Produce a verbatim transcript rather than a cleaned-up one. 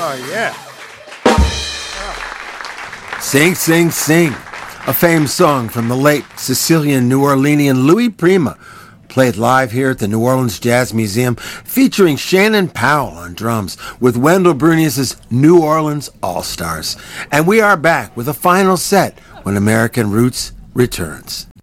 Oh, yeah. Sing, Sing, Sing, a famed song from the late Sicilian New Orleanian Louis Prima, played live here at the New Orleans Jazz Museum, featuring Shannon Powell on drums with Wendell Bernius' New Orleans All-Stars. And we are back with a final set when American Roots returns.